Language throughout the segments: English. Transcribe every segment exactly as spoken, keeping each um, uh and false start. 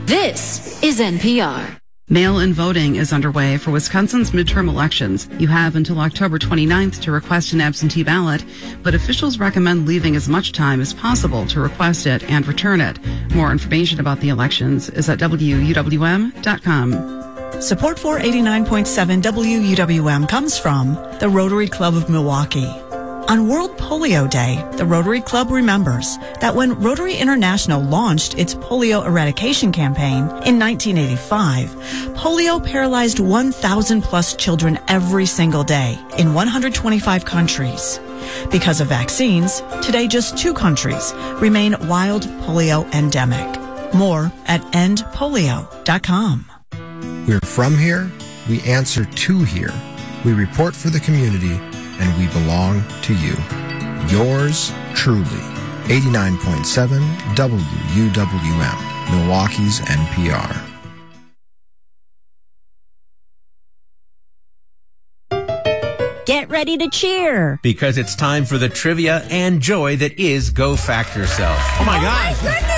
This is N P R. Mail-in voting is underway for Wisconsin's midterm elections. You have until October twenty-ninth to request an absentee ballot, but officials recommend leaving as much time as possible to request it and return it. More information about the elections is at W U W M dot com. Support for eighty-nine point seven W U W M comes from the Rotary Club of Milwaukee. On World Polio Day, the Rotary Club remembers that when Rotary International launched its polio eradication campaign in nineteen eighty-five, polio paralyzed one thousand plus children every single day in one hundred twenty-five countries. Because of vaccines, today just two countries remain wild polio endemic. More at end polio dot com. We're from here, we answer to here, we report for the community, and we belong to you. Yours truly. eighty-nine point seven W U W M, Milwaukee's N P R. Get ready to cheer. Because it's time for the trivia and joy that is Go Fact Yourself. Oh my Oh gosh. my goodness!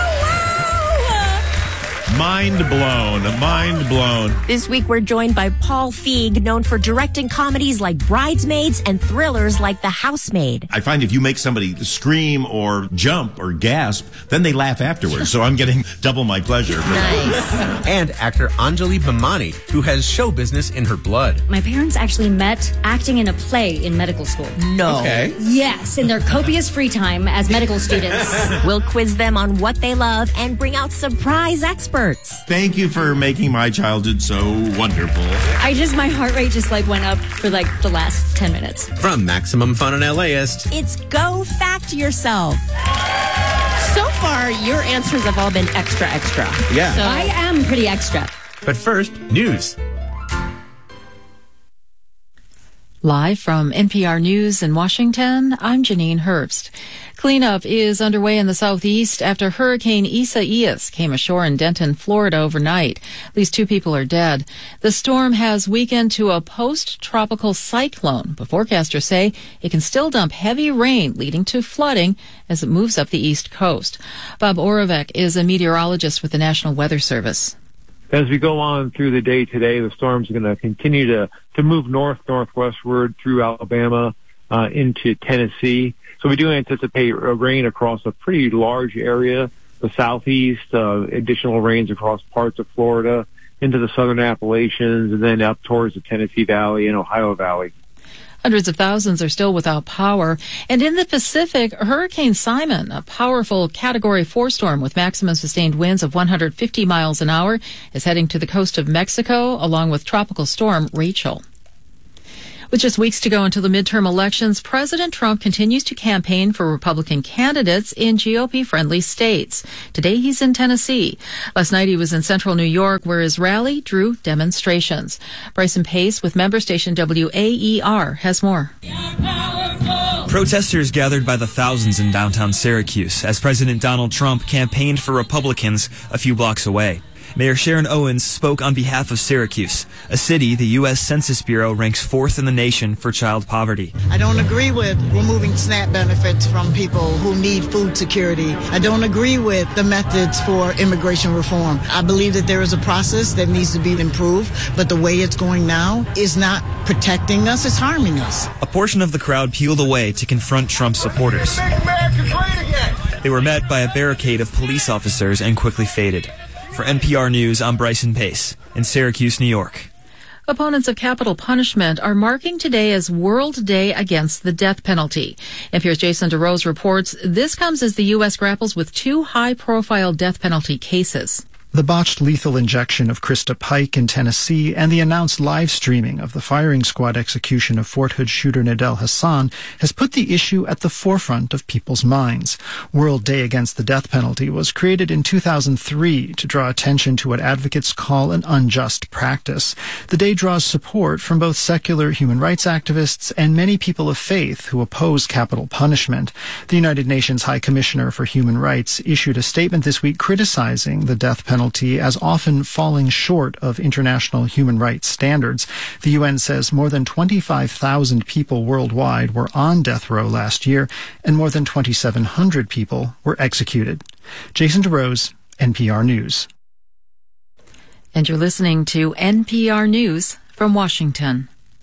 Mind blown. Mind blown. This week we're joined by Paul Feig, known for directing comedies like Bridesmaids and thrillers like The Housemaid. I find if you make somebody scream or jump or gasp, then they laugh afterwards. So I'm getting double my pleasure. Nice. And actor Anjali Bhimani, who has show business in her blood. My parents actually met acting in a play in medical school. No. Okay. Yes, in their copious free time as medical students. We'll quiz them on what they love and bring out surprise experts. Thank you for making my childhood so wonderful. I just, my heart rate just like went up for like the last ten minutes. From Maximum Fun and LAist, It's Go Fact Yourself. So far, your answers have all been extra, extra. Yeah. So I am pretty extra. But first, news. Live from N P R News in Washington, I'm Janine Herbst. Cleanup is underway in the southeast after Hurricane Isaias came ashore in Denton, Florida overnight. At least two people are dead. The storm has weakened to a post-tropical cyclone, but forecasters say it can still dump heavy rain, leading to flooding as it moves up the east coast. Bob Oravec is a meteorologist with the National Weather Service. As we go on through the day today, the storm's going to continue to, to move north, northwestward through Alabama uh, into Tennessee. So we do anticipate rain across a pretty large area, the southeast, uh, additional rains across parts of Florida, into the southern Appalachians, and then up towards the Tennessee Valley and Ohio Valley. Hundreds of thousands are still without power. And in the Pacific, Hurricane Simon, a powerful Category four storm with maximum sustained winds of one hundred fifty miles an hour, is heading to the coast of Mexico, along with Tropical Storm Rachel. With just weeks to go until the midterm elections, President Trump continues to campaign for Republican candidates in G O P-friendly states. Today he's in Tennessee. Last night he was in central New York, where his rally drew demonstrations. Bryson Pace with member station W A E R has more. Protesters gathered by the thousands in downtown Syracuse as President Donald Trump campaigned for Republicans a few blocks away. Mayor Sharon Owens spoke on behalf of Syracuse, a city the U S Census Bureau ranks fourth in the nation for child poverty. I don't agree with removing SNAP benefits from people who need food security. I don't agree with the methods for immigration reform. I believe that there is a process that needs to be improved, but the way it's going now is not protecting us, it's harming us. A portion of the crowd peeled away to confront Trump supporters. They were met by a barricade of police officers and quickly faded. For N P R News, I'm Bryson Pace in Syracuse, New York. Opponents of capital punishment are marking today as World Day Against the Death Penalty. N P R's Jason DeRose reports this comes as the U S grapples with two high-profile death penalty cases. The botched lethal injection of Krista Pike in Tennessee and the announced live streaming of the firing squad execution of Fort Hood shooter Nadel Hassan has put the issue at the forefront of people's minds. World Day Against the Death Penalty was created in two thousand three to draw attention to what advocates call an unjust practice. The day draws support from both secular human rights activists and many people of faith who oppose capital punishment. The United Nations High Commissioner for Human Rights issued a statement this week criticizing the death penalty as often falling short of international human rights standards. The U N says more than twenty-five thousand people worldwide were on death row last year, and more than twenty-seven hundred people were executed. Jason DeRose, N P R News. And you're listening to N P R News from Washington.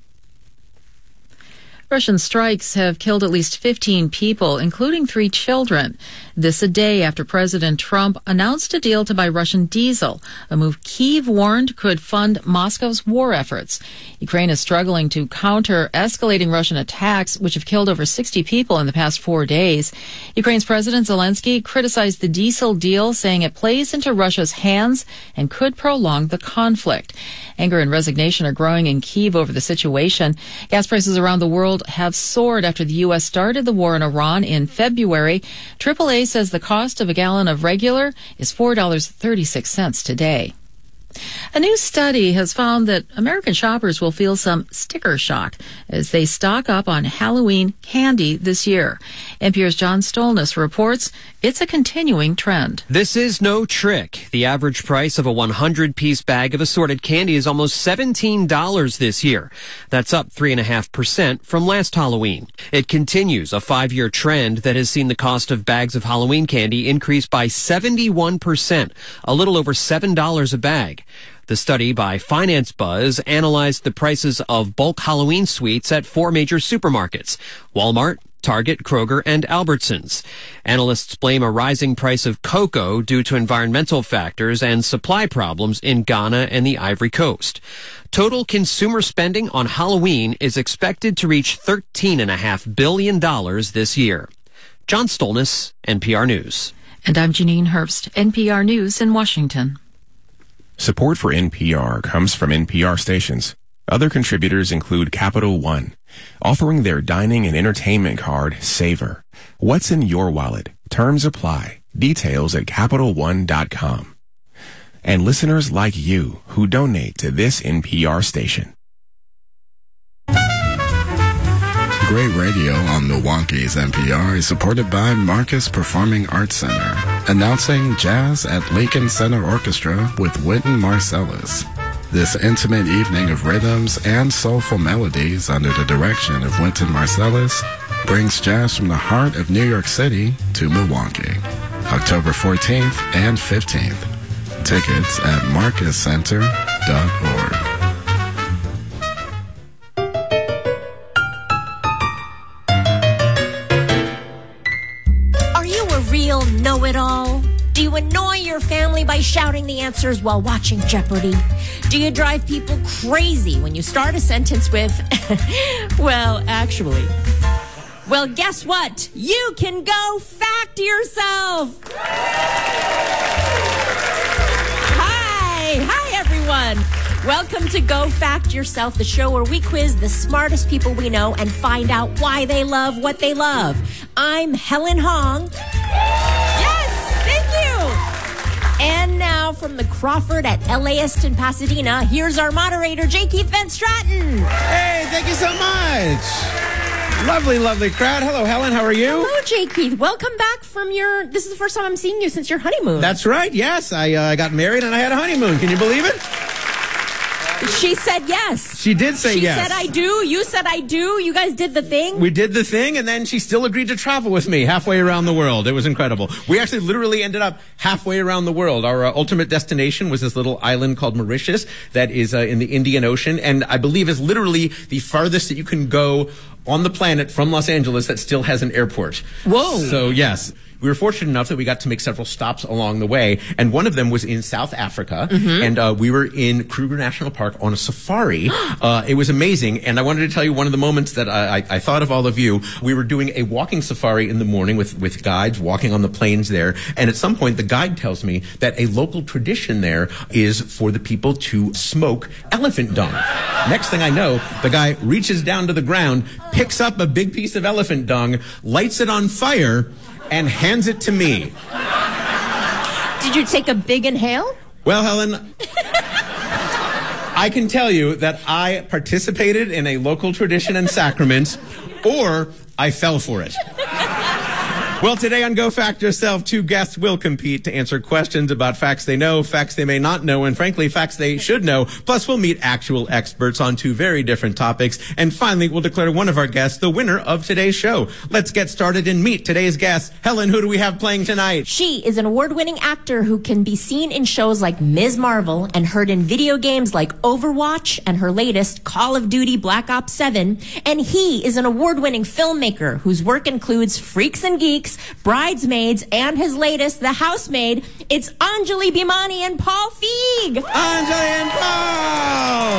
Russian strikes have killed at least fifteen people, including three children. This a day after President Trump announced a deal to buy Russian diesel, a move Kyiv warned could fund Moscow's war efforts. Ukraine is struggling to counter escalating Russian attacks, which have killed over sixty people in the past four days. Ukraine's President Zelensky criticized the diesel deal, saying it plays into Russia's hands and could prolong the conflict. Anger and resignation are growing in Kyiv over the situation. Gas prices around the world have soared after the U S started the war in Iran in February. triple A says the cost of a gallon of regular is four dollars and thirty-six cents today. A new study has found that American shoppers will feel some sticker shock as they stock up on Halloween candy this year. N P R's John Stolnis reports it's a continuing trend. This is no trick. The average price of a one hundred piece bag of assorted candy is almost seventeen dollars this year. That's up three point five percent from last Halloween. It continues a five-year trend that has seen the cost of bags of Halloween candy increase by seventy-one percent, a little over seven dollars a bag. The study by Finance Buzz analyzed the prices of bulk Halloween sweets at four major supermarkets: Walmart, Target, Kroger, and Albertsons. Analysts blame a rising price of cocoa due to environmental factors and supply problems in Ghana and the Ivory Coast. Total consumer spending on Halloween is expected to reach thirteen point five billion dollars this year. John Stolnis, N P R News. And I'm Janine Herbst, N P R News in Washington. Support for N P R comes from N P R stations. Other contributors include Capital One, offering their dining and entertainment card, Savor. What's in your wallet? Terms apply. Details at Capital One dot com. And listeners like you who donate to this N P R station. Great radio on Milwaukee's N P R is supported by Marcus Performing Arts Center, announcing Jazz at Lincoln Center Orchestra with Wynton Marsalis. This intimate evening of rhythms and soulful melodies under the direction of Wynton Marsalis brings jazz from the heart of New York City to Milwaukee. October fourteenth and fifteenth. Tickets at marcus center dot org. Real know-it-all? Do you annoy your family by shouting the answers while watching Jeopardy? Do you drive people crazy when you start a sentence with, well, actually? Well, guess what? You can go fact yourself! Hi! Hi, everyone! Welcome to Go Fact Yourself, the show where we quiz the smartest people we know and find out why they love what they love. I'm Helen Hong. Yes, thank you. And now from the Crawford at L A Ist in Pasadena, here's our moderator, J. Keith Van Stratton. Hey, thank you so much. Lovely, lovely crowd. Hello, Helen. How are you? Hello, J. Keith. Welcome back from your... This is the first time I'm seeing you since your honeymoon. That's right. Yes, I uh, got married and I had a honeymoon. Can you believe it? She said yes. She did say she yes. She said I do. You said I do. You guys did the thing. We did the thing, and then she still agreed to travel with me halfway around the world. It was incredible. We actually literally ended up halfway around the world. Our uh, ultimate destination was this little island called Mauritius that is uh, in the Indian Ocean, and I believe is literally the farthest that you can go on the planet from Los Angeles that still has an airport. Whoa. So, yes. We were fortunate enough that we got to make several stops along the way, and one of them was in South Africa, mm-hmm. and uh, we were in Kruger National Park on a safari. uh, it was amazing, and I wanted to tell you one of the moments that I, I, I thought of all of you. We were doing a walking safari in the morning with, with guides walking on the plains there, and at some point the guide tells me that a local tradition there is for the people to smoke elephant dung. Next thing I know, the guy reaches down to the ground, picks up a big piece of elephant dung, lights it on fire, and hands it to me. Did you take a big inhale? Well, Helen, I can tell you that I participated in a local tradition and sacrament, or I fell for it. Well, today on Go Fact Yourself, two guests will compete to answer questions about facts they know, facts they may not know, and frankly, facts they should know. Plus, we'll meet actual experts on two very different topics. And finally, we'll declare one of our guests the winner of today's show. Let's get started and meet today's guest. Helen, who do we have playing tonight? She is an award-winning actor who can be seen in shows like Miz Marvel and heard in video games like Overwatch and her latest Call of Duty Black Ops seven. And he is an award-winning filmmaker whose work includes Freaks and Geeks, Bridesmaids, and his latest, The Housemaid. It's Anjali Bhimani and Paul Feig. Anjali and Paul!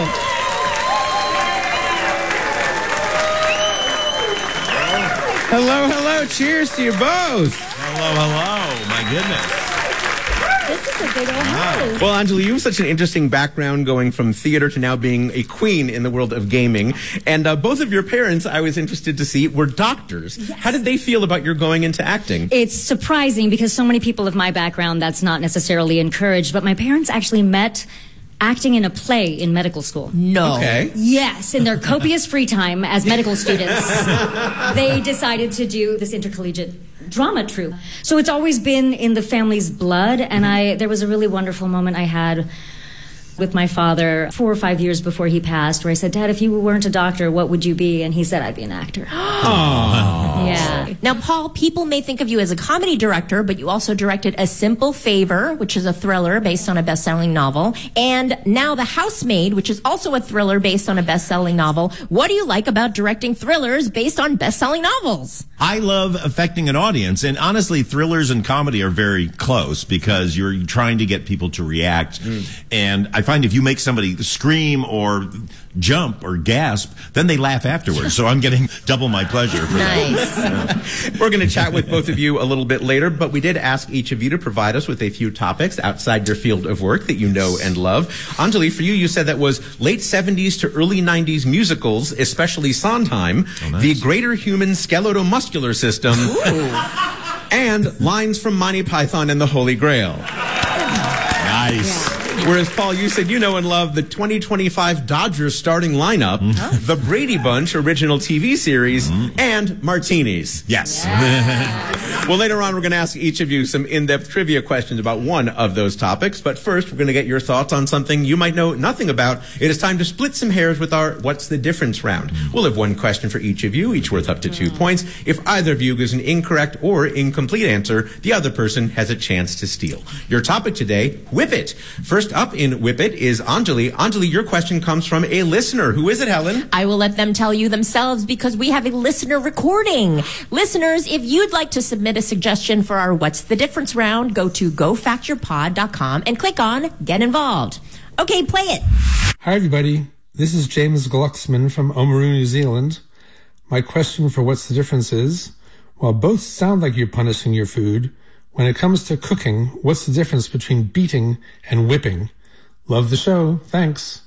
Hello, hello. Cheers to you both. Hello, hello. My goodness. This is a big old house. Well, Anjali, you have such an interesting background going from theater to now being a queen in the world of gaming. And uh, both of your parents, I was interested to see, were doctors. Yes. How did they feel about your going into acting? It's surprising because so many people of my background, that's not necessarily encouraged. But my parents actually met acting in a play in medical school. No. Okay. Yes, in their copious free time as medical students, they decided to do this intercollegiate drama troupe. So it's always been in the family's blood, and I there was a really wonderful moment I had with my father four or five years before he passed, where I said, Dad, if you weren't a doctor, what would you be? And he said, I'd be an actor. Aww. Yeah. Now, Paul, people may think of you as a comedy director, but you also directed A Simple Favor, which is a thriller based on a best-selling novel, and now The Housemaid, which is also a thriller based on a best-selling novel. What do you like about directing thrillers based on best-selling novels? I love affecting an audience, and honestly, thrillers and comedy are very close because you're trying to get people to react, mm. and I find if you make somebody scream or jump or gasp, then they laugh afterwards. So I'm getting double my pleasure for nice. that. We're going to chat with both of you a little bit later, but we did ask each of you to provide us with a few topics outside your field of work that you know and love. Anjali, for you, you said that was late seventies to early nineties musicals, especially Sondheim, oh, nice. The Greater Human Skeletal-Muscular System, and lines from Monty Python and the Holy Grail. Nice. Yeah. Whereas, Paul, you said you know and love the twenty twenty-five Dodgers starting lineup, mm-hmm. the Brady Bunch original T V series, mm-hmm. and martinis. Yes. Yeah. Well, later on, we're going to ask each of you some in-depth trivia questions about one of those topics. But first, we're going to get your thoughts on something you might know nothing about. It is time to split some hairs with our What's the Difference round. We'll have one question for each of you, each worth up to two points. If either of you gives an incorrect or incomplete answer, the other person has a chance to steal. Your topic today, Whip It. First up in Whip It is Anjali. Anjali, your question comes from a listener. Who is it, Helen? I will let them tell you themselves because we have a listener recording. Listeners, if you'd like to submit a suggestion for our What's the Difference round, go to go fact your pod dot com and click on Get Involved. Okay, play it. Hi, everybody. This is James Glucksman from Oamaru, New Zealand. My question for What's the Difference is, while both sound like you're punishing your food, when it comes to cooking, what's the difference between beating and whipping? Love the show. Thanks.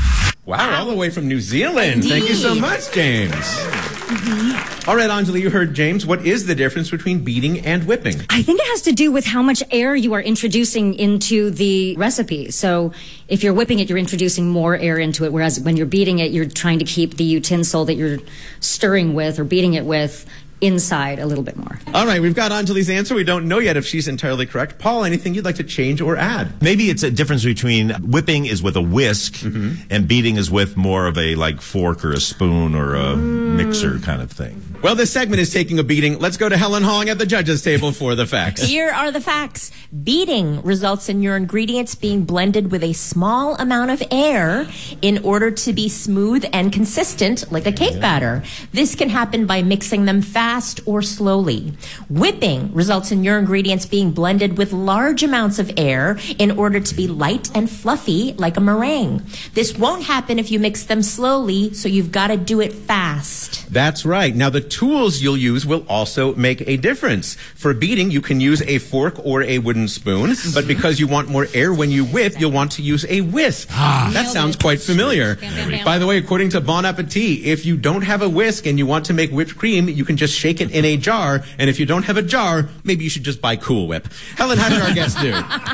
Wow, all the way from New Zealand. Indeed. Thank you so much, James. Mm-hmm. All right, Anjali, you heard James. What is the difference between beating and whipping? I think it has to do with how much air you are introducing into the recipe. So if you're whipping it, you're introducing more air into it, whereas when you're beating it, you're trying to keep the utensil that you're stirring with or beating it with inside a little bit more. All right, we've got Anjali's answer. We don't know yet if she's entirely correct. Paul, anything you'd like to change or add? Maybe it's a difference between whipping is with a whisk mm-hmm. and beating is with more of a like fork or a spoon or a mm. mixer kind of thing. Well, this segment is taking a beating. Let's go to Helen Hong at the judges' table for the facts. Here are the facts. Beating results in your ingredients being blended with a small amount of air in order to be smooth and consistent like a cake yeah. batter. This can happen by mixing them fast Fast or slowly. Whipping results in your ingredients being blended with large amounts of air in order to be light and fluffy like a meringue. This won't happen if you mix them slowly, so you've got to do it fast. That's right. Now, the tools you'll use will also make a difference. For beating, you can use a fork or a wooden spoon, but because you want more air when you whip, you'll want to use a whisk. Ah, that sounds quite familiar. Bam, bam, bam. By the way, according to Bon Appetit, if you don't have a whisk and you want to make whipped cream, you can just shake it in a jar, and if you don't have a jar, maybe you should just buy Cool Whip. Helen, how did our guests do?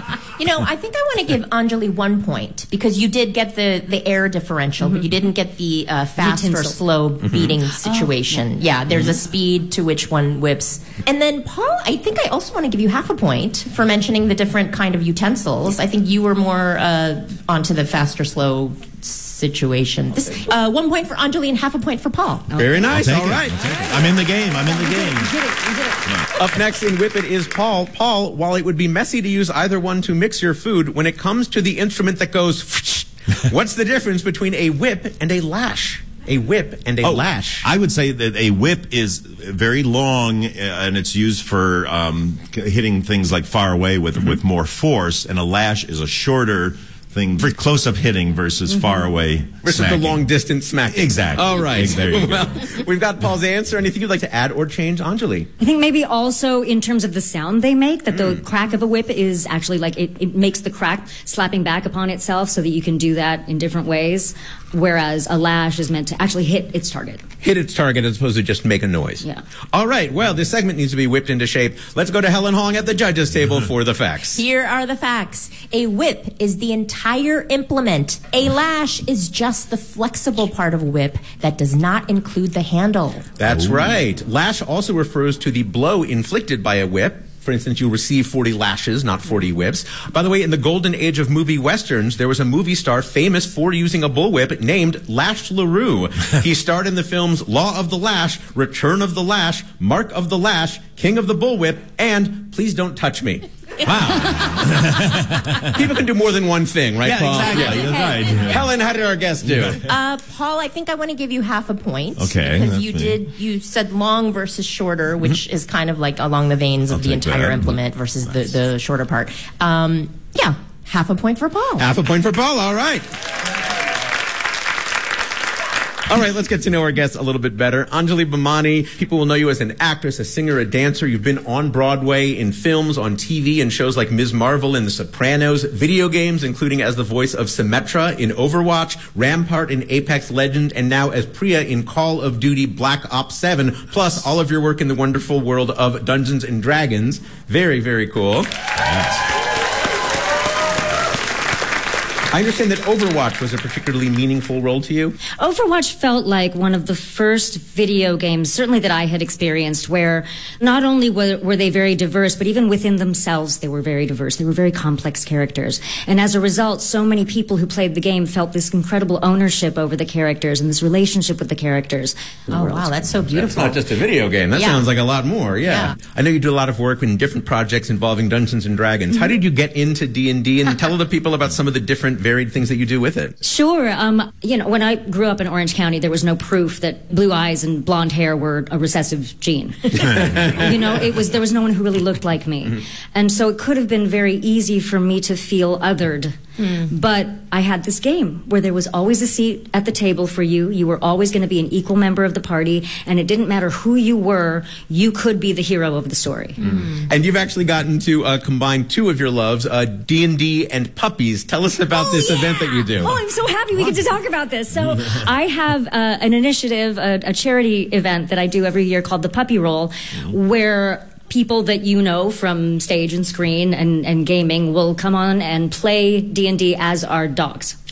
You know, I think I want to give Anjali one point because you did get the, the air differential, mm-hmm. but you didn't get the uh, fast Utensil. or slow beating mm-hmm. situation. Oh, yeah. yeah, there's mm-hmm. a speed to which one whips. And then, Paul, I think I also want to give you half a point for mentioning the different kind of utensils. I think you were more uh, onto the fast or slow situation. This, uh, one point for Anjali and half a point for Paul. Very nice. All right. I'm in the game. I'm in the game. You did it. You did it. Up next in Whip It is Paul. Paul, while it would be messy to use either one to mix your food, when it comes to the instrument that goes, what's the difference between a whip and a lash? A whip and a oh, lash. I would say that a whip is very long, uh, and it's used for um, hitting things like far away with mm-hmm. with more force, and a lash is a shorter thing for close-up hitting versus mm-hmm. far away versus smacking. the long-distance smacking. Exactly. All right. There you well, go. We've got Paul's answer. Anything you'd like to add or change, Anjali? I think maybe also in terms of the sound they make, that mm. the crack of a whip is actually like it, it makes the crack slapping back upon itself so that you can do that in different ways, whereas a lash is meant to actually hit its target. Hit its target as opposed to just make a noise. Yeah. All right. Well, this segment needs to be whipped into shape. Let's go to Helen Hong at the judges' table for the facts. Here are the facts. A whip is the entire implement. A lash is just the flexible part of a whip that does not include the handle. That's Ooh. right. Lash also refers to the blow inflicted by a whip. For instance, you'll receive forty lashes, not forty whips. By the way, in the golden age of movie westerns, there was a movie star famous for using a bullwhip named Lash LaRue. He starred in the films Law of the Lash, Return of the Lash, Mark of the Lash, King of the Bullwhip, and Please Don't Touch Me. Wow. People can do more than one thing, right, yeah, Paul? Exactly. Yeah, exactly. Right. Helen, how did our guest do? Uh, Paul, I think I want to give you half a point. Okay. Because you me. did, you said long versus shorter, which mm-hmm. is kind of like along the veins of I'll the entire that. implement versus nice. the, the shorter part. Um, yeah, half a point for Paul. Half a point for Paul, all right. All right, let's get to know our guests a little bit better. Anjali Bhimani, people will know you as an actress, a singer, a dancer. You've been on Broadway, in films, on T V, and shows like Miz Marvel and The Sopranos, video games, including as the voice of Symmetra in Overwatch, Rampart in Apex Legends, and now as Priya in Call of Duty Black Ops seven, plus all of your work in the wonderful world of Dungeons and Dragons. Very, very cool. Yes. I understand that Overwatch was a particularly meaningful role to you. Overwatch felt like one of the first video games, certainly that I had experienced, where not only were, were they very diverse, but even within themselves they were very diverse. They were very complex characters. And as a result, so many people who played the game felt this incredible ownership over the characters and this relationship with the characters. Oh, wow, that's so beautiful. That's not just a video game. That yeah. sounds like a lot more, yeah. yeah. I know you do a lot of work in different projects involving Dungeons and Dragons. Mm-hmm. How did you get into D and D? And tell the people about some of the different varied things that you do with it. Sure. Um, you know, when I grew up in Orange County, there was no proof that blue eyes and blonde hair were a recessive gene. You know, it was there was no one who really looked like me. Mm-hmm. And so it could have been very easy for me to feel othered. Mm. But I had this game where there was always a seat at the table for you. You were always going to be an equal member of the party, and it didn't matter who you were, you could be the hero of the story. Mm. And you've actually gotten to uh, combine two of your loves, uh, D and D and puppies. Tell us about oh, this yeah. event that you do. Oh, I'm so happy we get to talk about this. So I have uh, an initiative, a, a charity event that I do every year called the Puppy Roll, mm. where people that you know from stage and screen and, and gaming will come on and play D and D as our dogs.